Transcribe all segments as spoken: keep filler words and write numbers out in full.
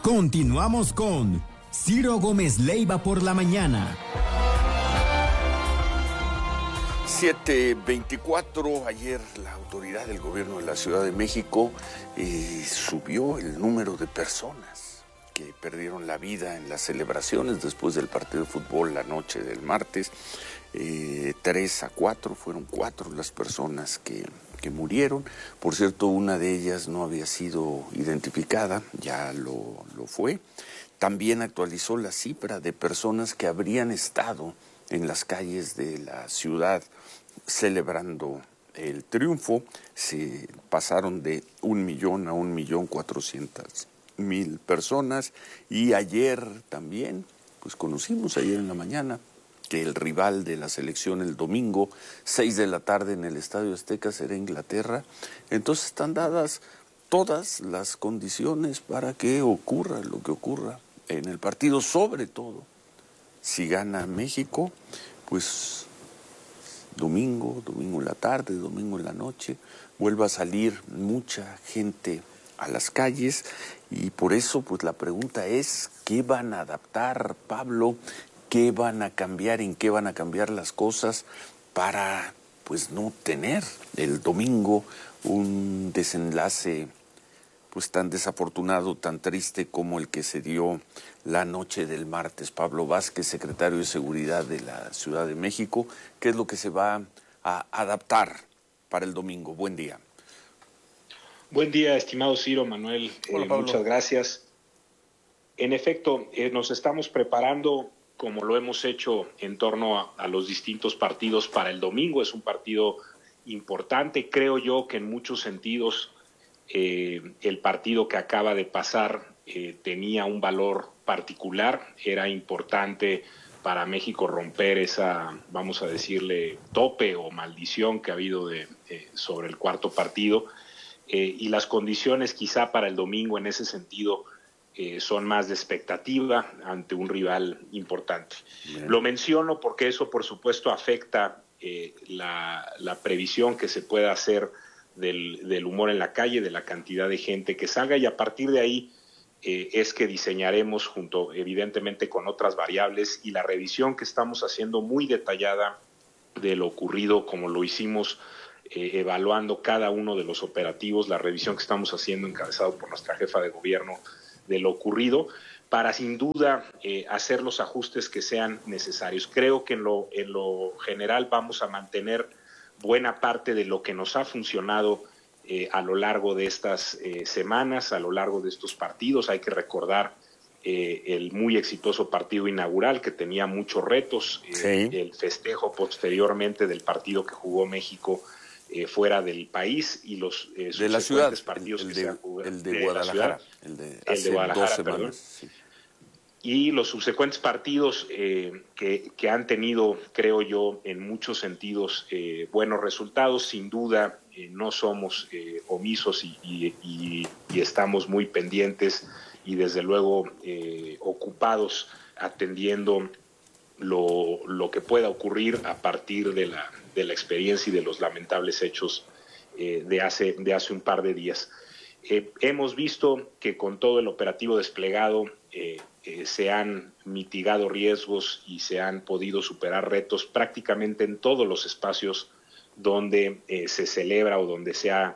Continuamos con Ciro Gómez Leiva por la mañana. siete veinticuatro, ayer la autoridad del gobierno de la Ciudad de México eh, subió el número de personas que perdieron la vida en las celebraciones después del partido de fútbol la noche del martes. Eh, tres a cuatro, fueron cuatro las personas que, que murieron. Por cierto, una de ellas no había sido identificada, ya lo, lo fue. También actualizó la cifra de personas que habrían estado en las calles de la ciudad celebrando el triunfo. Se pasaron de un millón a un millón cuatrocientas mil personas. Y ayer también, pues conocimos ayer en la mañana que el rival de la selección el domingo, seis de la tarde en el Estadio Azteca, será Inglaterra. Entonces están dadas todas las condiciones para que ocurra lo que ocurra en el partido, sobre todo si gana México, pues domingo, domingo en la tarde, domingo en la noche, vuelva a salir mucha gente a las calles y por eso pues la pregunta es, ¿qué van a adaptar, Pablo? ¿Qué van a cambiar? ¿En qué van a cambiar las cosas para pues no tener el domingo un desenlace pues tan desafortunado, tan triste como el que se dio la noche del martes? Pablo Vázquez, secretario de Seguridad de la Ciudad de México, ¿qué es lo que se va a adaptar para el domingo? Buen día. Buen día, estimado Ciro, Manuel. Hola, eh, Pablo. Muchas gracias. En efecto, eh, nos estamos preparando, como lo hemos hecho en torno a, a los distintos partidos para el domingo. Es un partido importante, creo yo que en muchos sentidos Eh, el partido que acaba de pasar eh, tenía un valor particular, era importante para México romper esa, vamos a decirle, tope o maldición que ha habido de, eh, sobre el cuarto partido, eh, y las condiciones quizá para el domingo en ese sentido eh, son más de expectativa ante un rival importante. Bien. Lo menciono porque eso por supuesto afecta eh, la, la previsión que se pueda hacer Del, del humor en la calle, de la cantidad de gente que salga, y a partir de ahí eh, es que diseñaremos, junto evidentemente con otras variables, y la revisión que estamos haciendo muy detallada de lo ocurrido, como lo hicimos eh, evaluando cada uno de los operativos, la revisión que estamos haciendo encabezado por nuestra jefa de gobierno de lo ocurrido, para sin duda eh, hacer los ajustes que sean necesarios. Creo que en lo, en lo general vamos a mantener buena parte de lo que nos ha funcionado eh, a lo largo de estas eh, semanas, a lo largo de estos partidos. Hay que recordar eh, el muy exitoso partido inaugural que tenía muchos retos, eh, sí. El festejo posteriormente del partido que jugó México eh, fuera del país y los eh, de la ciudad, partidos el, el que de, se han jugado. El de, de Guadalajara, el de, el de Guadalajara, dos semanas. perdón. Sí. Y los subsecuentes partidos eh, que, que han tenido, creo yo, en muchos sentidos eh, buenos resultados. Sin duda, eh, no somos eh, omisos y, y, y, y estamos muy pendientes y desde luego eh, ocupados atendiendo lo, lo que pueda ocurrir a partir de la, de la experiencia y de los lamentables hechos eh, de, hace, de hace un par de días. Eh, hemos visto que con todo el operativo desplegado eh, eh, se han mitigado riesgos y se han podido superar retos prácticamente en todos los espacios donde eh, se celebra o donde se ha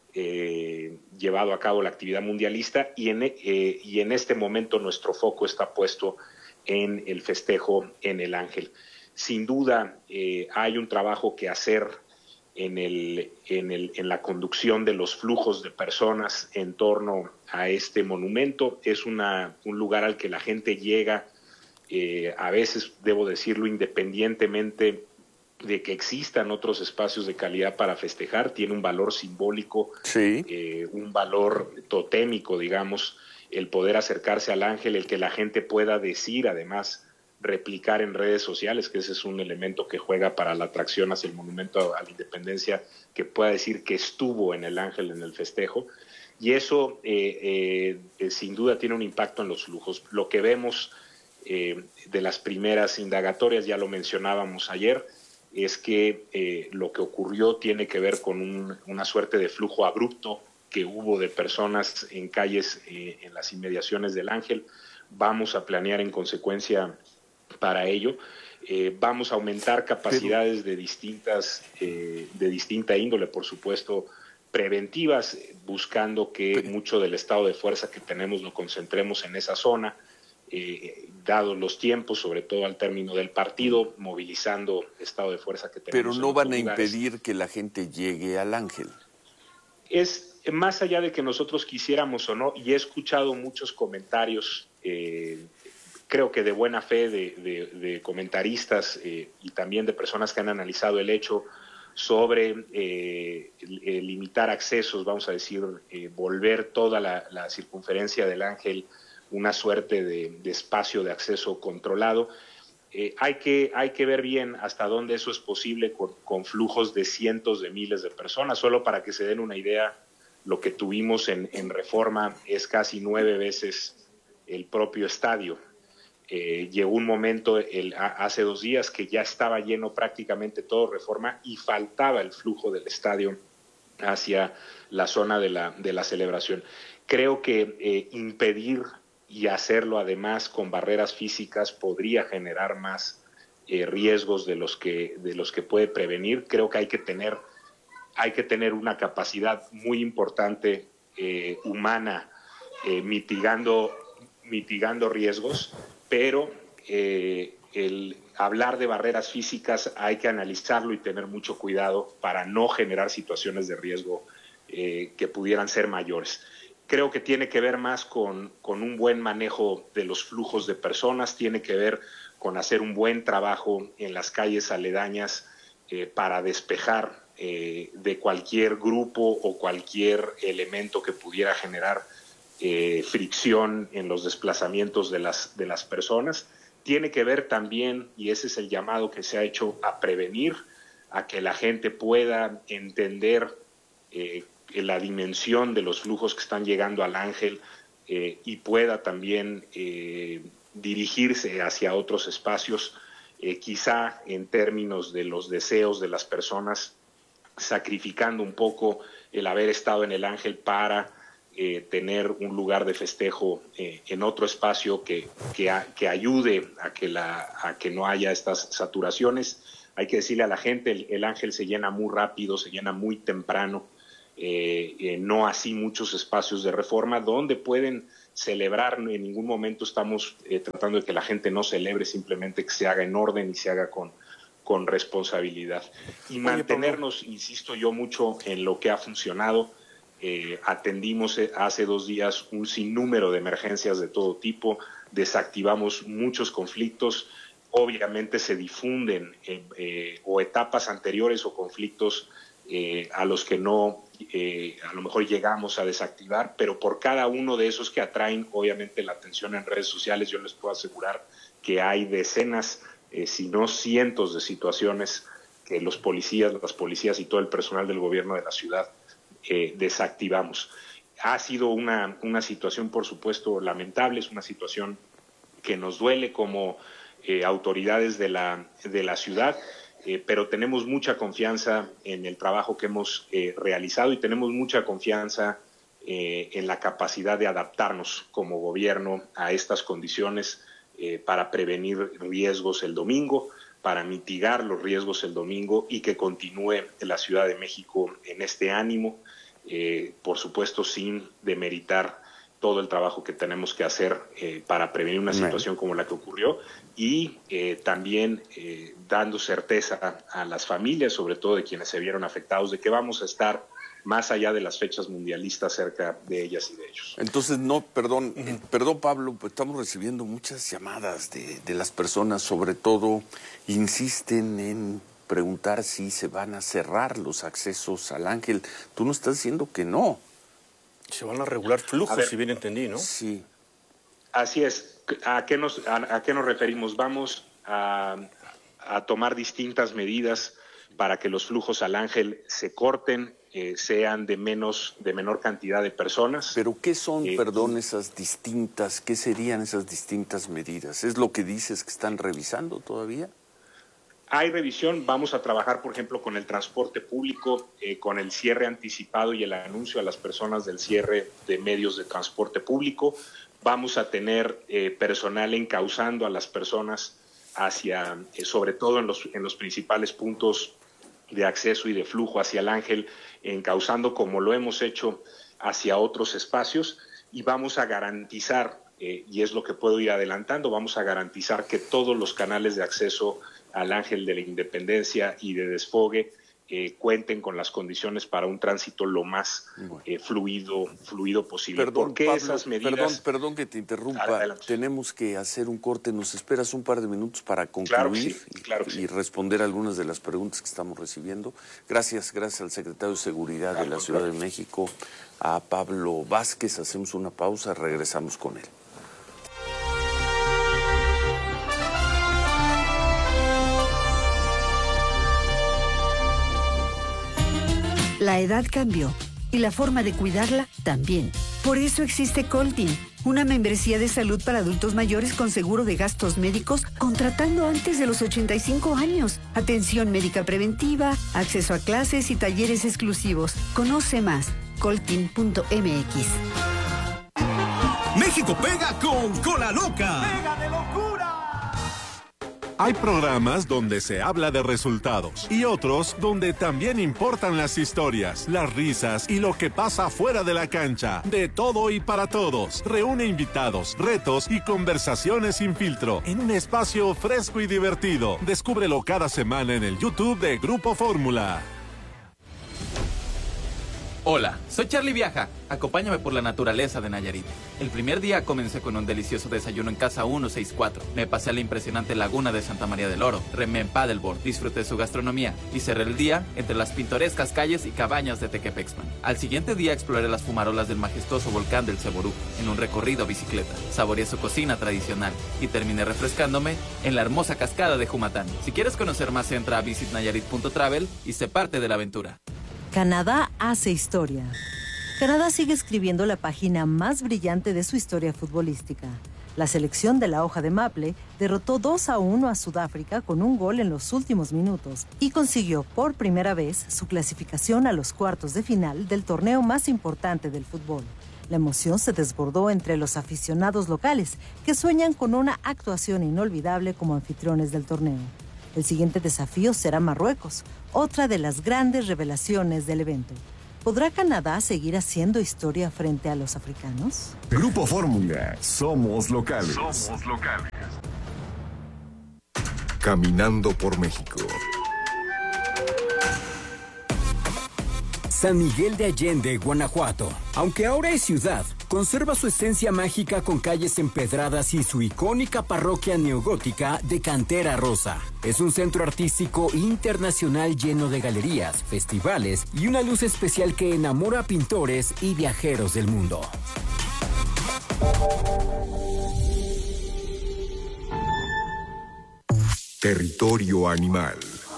eh, llevado a cabo la actividad mundialista, y en, eh, y en este momento nuestro foco está puesto en el festejo en el Ángel. Sin duda eh, hay un trabajo que hacer En, el, en, el, en la conducción de los flujos de personas en torno a este monumento. Es una, un lugar al que la gente llega, eh, a veces, debo decirlo, independientemente de que existan otros espacios de calidad para festejar. Tiene un valor simbólico, sí. eh, un valor totémico, digamos, el poder acercarse al Ángel, el que la gente pueda decir, además, replicar en redes sociales, que ese es un elemento que juega para la atracción hacia el monumento a la independencia, que pueda decir que estuvo en el Ángel en el festejo, y eso eh, eh, sin duda tiene un impacto en los flujos. Lo que vemos eh, de las primeras indagatorias, ya lo mencionábamos ayer, es que eh, lo que ocurrió tiene que ver con un, una suerte de flujo abrupto que hubo de personas en calles eh, en las inmediaciones del Ángel. Vamos a planear en consecuencia para ello. Eh, vamos a aumentar capacidades Pero... de distintas, eh, de distinta índole, por supuesto, preventivas, buscando que Pero... mucho del estado de fuerza que tenemos lo concentremos en esa zona, eh, dados los tiempos, sobre todo al término del partido, movilizando el estado de fuerza que tenemos. Pero no van a impedir que la gente llegue al Ángel. Es más allá de que nosotros quisiéramos o no, y he escuchado muchos comentarios, eh, creo que de buena fe de, de, de comentaristas eh, y también de personas que han analizado el hecho sobre eh, eh, limitar accesos, vamos a decir, eh, volver toda la, la circunferencia del Ángel una suerte de, de espacio de acceso controlado. Eh, hay que, hay que ver bien hasta dónde eso es posible con, con flujos de cientos de miles de personas. Solo para que se den una idea, lo que tuvimos en, en Reforma es casi nueve veces el propio estadio. Eh, llegó un momento el, hace dos días que ya estaba lleno prácticamente todo Reforma y faltaba el flujo del estadio hacia la zona de la, de la celebración. Creo que eh, impedir y hacerlo además con barreras físicas podría generar más eh, riesgos de los que de los que puede prevenir. Creo que hay que tener hay que tener una capacidad muy importante eh, humana eh, mitigando mitigando riesgos, pero eh, el hablar de barreras físicas hay que analizarlo y tener mucho cuidado para no generar situaciones de riesgo eh, que pudieran ser mayores. Creo que tiene que ver más con, con un buen manejo de los flujos de personas, tiene que ver con hacer un buen trabajo en las calles aledañas eh, para despejar eh, de cualquier grupo o cualquier elemento que pudiera generar eh, fricción en los desplazamientos de las, de las personas. Tiene que ver también, y ese es el llamado que se ha hecho, a prevenir, a que la gente pueda entender eh, la dimensión de los flujos que están llegando al Ángel eh, y pueda también eh, dirigirse hacia otros espacios, eh, quizá en términos de los deseos de las personas, sacrificando un poco el haber estado en el Ángel para eh, tener un lugar de festejo eh, en otro espacio que, que, a, que ayude a que, la, a que no haya estas saturaciones. Hay que decirle a la gente, el, el Ángel se llena muy rápido, se llena muy temprano. Eh, eh, no así muchos espacios de Reforma donde pueden celebrar. En ningún momento estamos eh, tratando de que la gente no celebre, simplemente que se haga en orden y se haga con, con responsabilidad. Y mantenernos, Oye, insisto yo, mucho en lo que ha funcionado. Eh, atendimos hace dos días un sinnúmero de emergencias de todo tipo, desactivamos muchos conflictos. Obviamente se difunden eh, eh, o etapas anteriores o conflictos eh, a los que no eh, a lo mejor llegamos a desactivar, pero por cada uno de esos que atraen obviamente la atención en redes sociales, yo les puedo asegurar que hay decenas, eh, si no cientos de situaciones que los policías, las policías y todo el personal del gobierno de la ciudad eh, desactivamos. Ha sido una, una situación, por supuesto, lamentable, es una situación que nos duele como eh, autoridades de la, de la ciudad. Eh, pero tenemos mucha confianza en el trabajo que hemos eh, realizado y tenemos mucha confianza eh, en la capacidad de adaptarnos como gobierno a estas condiciones eh, para prevenir riesgos el domingo, para mitigar los riesgos el domingo y que continúe la Ciudad de México en este ánimo, eh, por supuesto sin demeritar todo el trabajo que tenemos que hacer eh, para prevenir una situación como la que ocurrió y eh, también eh, dando certeza a, a las familias, sobre todo de quienes se vieron afectados, de que vamos a estar más allá de las fechas mundialistas cerca de ellas y de ellos. Entonces, no, perdón, uh-huh. perdón Pablo, pues estamos recibiendo muchas llamadas de, de las personas, sobre todo insisten en preguntar si se van a cerrar los accesos al Ángel. Tú no estás diciendo que no. Se van a regular flujos, a ver, si bien entendí, ¿no? Sí. Así es. ¿A qué nos, a, a qué nos referimos? Vamos a, a tomar distintas medidas para que los flujos al Ángel se corten, eh, sean de menos, de menor cantidad de personas. ¿Pero qué son, eh, perdón, esas distintas, qué serían esas distintas medidas? ¿Es lo que dices que están revisando todavía? hay revisión, vamos a trabajar, por ejemplo, con el transporte público, eh, con el cierre anticipado y el anuncio a las personas del cierre de medios de transporte público. Vamos a tener eh, personal encauzando a las personas hacia, eh, sobre todo en los, en los principales puntos de acceso y de flujo hacia el Ángel, encauzando como lo hemos hecho hacia otros espacios, y vamos a garantizar, eh, y es lo que puedo ir adelantando, vamos a garantizar que todos los canales de acceso al Ángel de la Independencia y de desfogue eh, cuenten con las condiciones para un tránsito lo más eh, fluido, fluido posible. Perdón, ¿Por qué Pablo, esas medidas? Perdón, perdón que te interrumpa. Adelante. Tenemos que hacer un corte. ¿Nos esperas un par de minutos para concluir Claro que sí, claro que y, sí. y responder algunas de las preguntas que estamos recibiendo? Gracias, gracias al secretario de Seguridad de la Ciudad de México, a Pablo Vázquez. Hacemos una pausa, regresamos con él. La edad cambió y la forma de cuidarla también. Por eso existe Coltin, una membresía de salud para adultos mayores con seguro de gastos médicos contratando antes de los ochenta y cinco años. Atención médica preventiva, acceso a clases y talleres exclusivos. Conoce más, coltin punto m x. México pega con Cola Loca. ¡Pega de locura! Hay programas donde se habla de resultados y otros donde también importan las historias, las risas y lo que pasa fuera de la cancha. De todo y para todos. Reúne invitados, retos y conversaciones sin filtro en un espacio fresco y divertido. Descúbrelo cada semana en el YouTube de Grupo Fórmula. Hola, soy Charlie Viaja. Acompáñame por la naturaleza de Nayarit. El primer día comencé con un delicioso desayuno en Casa ciento sesenta y cuatro. Me pasé a la impresionante laguna de Santa María del Oro. Remé en paddleboard, disfruté su gastronomía y cerré el día entre las pintorescas calles y cabañas de Tequepexpan. Al siguiente día exploré las fumarolas del majestuoso volcán del Ceború en un recorrido a bicicleta. Saboreé su cocina tradicional y terminé refrescándome en la hermosa cascada de Jumatán. Si quieres conocer más, entra a visit nayarit punto travel y sé parte de la aventura. Canadá hace historia. Canadá sigue escribiendo la página más brillante de su historia futbolística. La selección de la hoja de maple derrotó dos a uno a Sudáfrica con un gol en los últimos minutos y consiguió por primera vez su clasificación a los cuartos de final del torneo más importante del fútbol. La emoción se desbordó entre los aficionados locales que sueñan con una actuación inolvidable como anfitriones del torneo. El siguiente desafío será Marruecos, otra de las grandes revelaciones del evento. ¿Podrá Canadá seguir haciendo historia frente a los africanos? Grupo Fórmula, somos locales. Somos locales. Caminando por México. San Miguel de Allende, Guanajuato. Aunque ahora es ciudad, conserva su esencia mágica con calles empedradas y su icónica parroquia neogótica de cantera rosa. Es un centro artístico internacional lleno de galerías, festivales y una luz especial que enamora a pintores y viajeros del mundo. Territorio animal.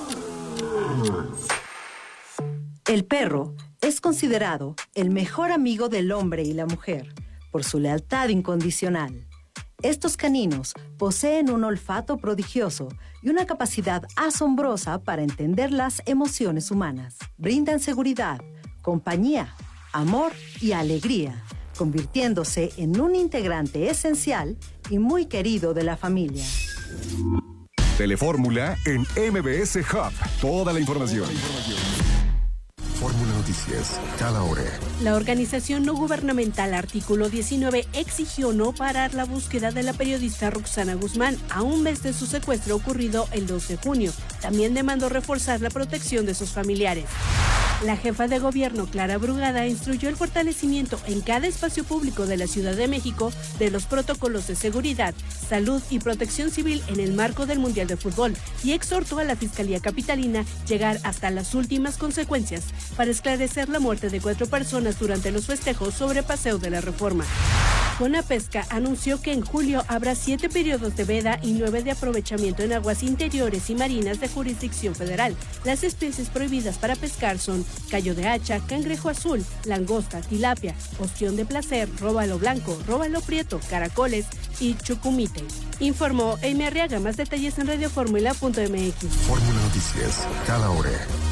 El perro es considerado el mejor amigo del hombre y la mujer por su lealtad incondicional. Estos caninos poseen un olfato prodigioso y una capacidad asombrosa para entender las emociones humanas. Brindan seguridad, compañía, amor y alegría, convirtiéndose en un integrante esencial y muy querido de la familia. Telefórmula en M B S Hub. Toda la información. Fórmula Noticias, cada hora. La organización no gubernamental Artículo diecinueve exigió no parar la búsqueda de la periodista Roxana Guzmán a un mes de su secuestro ocurrido el dos de junio. También demandó reforzar la protección de sus familiares. La jefa de gobierno, Clara Brugada, instruyó el fortalecimiento en cada espacio público de la Ciudad de México de los protocolos de seguridad, salud y protección civil en el marco del Mundial de Fútbol y exhortó a la Fiscalía Capitalina llegar hasta las últimas consecuencias para esclarecer la muerte de cuatro personas durante los festejos sobre Paseo de la Reforma. Conapesca anunció que en julio habrá siete periodos de veda y nueve de aprovechamiento en aguas interiores y marinas de jurisdicción federal. Las especies prohibidas para pescar son callo de hacha, cangrejo azul, langosta, tilapia, ostión de placer, róbalo blanco, róbalo prieto, caracoles y chucumite. Informó Amy Arriaga. Más detalles en radioformula punto m x. Fórmula Noticias, cada hora.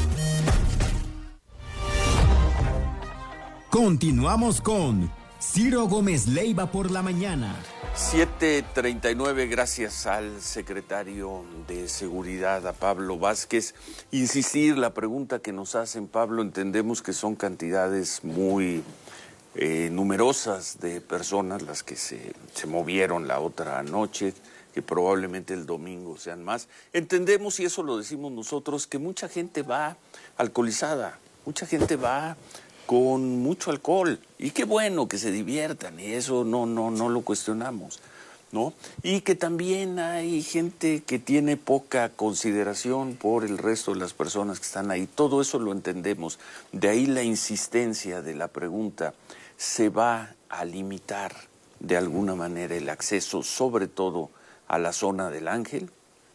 Continuamos con Ciro Gómez Leiva por la mañana. siete treinta y nueve, gracias al secretario de Seguridad, a Pablo Vázquez. Insistir, la pregunta que nos hacen, Pablo, entendemos que son cantidades muy eh, numerosas de personas las que se, se movieron la otra noche, que probablemente el domingo sean más. Entendemos, y eso lo decimos nosotros, que mucha gente va alcoholizada, mucha gente va con mucho alcohol, y qué bueno que se diviertan, y eso no, no, no lo cuestionamos, ¿no? Y que también hay gente que tiene poca consideración por el resto de las personas que están ahí, todo eso lo entendemos. De ahí la insistencia de la pregunta: ¿se va a limitar de alguna manera el acceso, sobre todo a la zona del Ángel?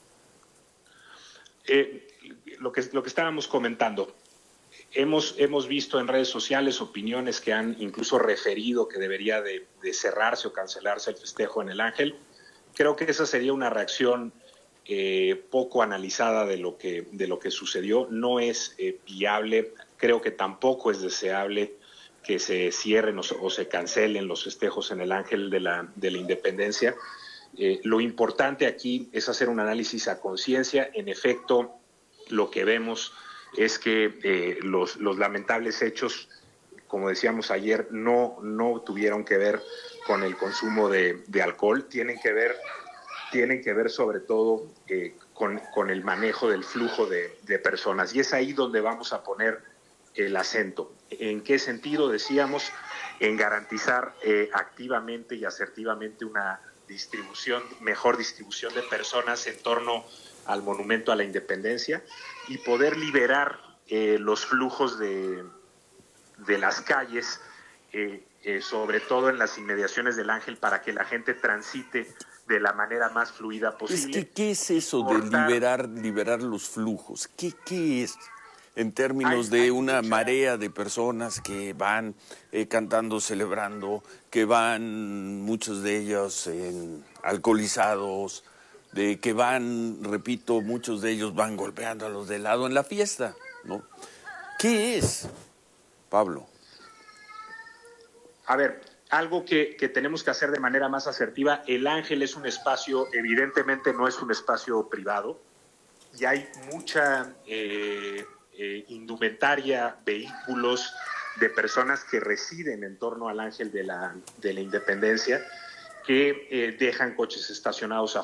Eh, lo que, lo que estábamos comentando, Hemos, hemos visto en redes sociales opiniones que han incluso referido que debería de, de cerrarse o cancelarse el festejo en el Ángel. Creo que esa sería una reacción eh, poco analizada de lo que, de lo que sucedió. No es eh, viable, creo que tampoco es deseable que se cierren o, o se cancelen los festejos en el Ángel de la, de la Independencia. Eh, lo importante aquí es hacer un análisis a conciencia. En efecto, lo que vemos es que eh, los, los lamentables hechos, como decíamos ayer, no, no tuvieron que ver con el consumo de, de alcohol, tienen que ver, tienen que ver sobre todo eh, con, con el manejo del flujo de, de personas. Y es ahí donde vamos a poner el acento. ¿En qué sentido? Decíamos, en garantizar eh, activamente y asertivamente una distribución, mejor distribución de personas en torno al Monumento a la Independencia, y poder liberar eh, los flujos de, de las calles, eh, eh, sobre todo en las inmediaciones del Ángel, para que la gente transite de la manera más fluida posible. Es que, ¿qué es eso de liberar, liberar los flujos? ¿Qué, qué es? En términos hay, de hay una mucha... marea de personas que van eh, cantando, celebrando, que van, muchos de ellos en, alcoholizados, de que van, repito, muchos de ellos van golpeando a los de lado en la fiesta, ¿no? ¿Qué es, Pablo? A ver, algo que, que tenemos que hacer de manera más asertiva. El Ángel es un espacio, evidentemente no es un espacio privado, y hay mucha eh, eh, indumentaria, vehículos de personas que residen en torno al Ángel de la, de la Independencia, que eh, dejan coches estacionados afuera.